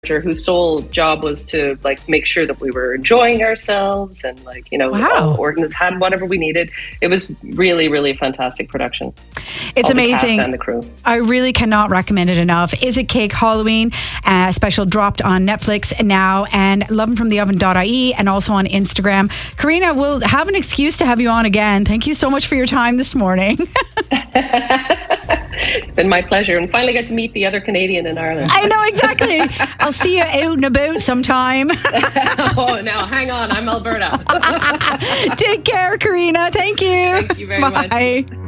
whose sole job was to like make sure that we were enjoying ourselves and all organs had whatever we needed. It was really, really fantastic production. It's all amazing. The cast and the crew. I really cannot recommend it enough. Is It Cake Halloween special dropped on Netflix now, and loveandfromtheoven.ie and also on Instagram. Karina, we'll have an excuse to have you on again. Thank you so much for your time this morning. It's been my pleasure, and finally get to meet the other Canadian in Ireland. I know, exactly. I'll see you out and about sometime. Oh, now hang on, I'm Alberta. Take care, Karina. Thank you. Thank you very much. Bye.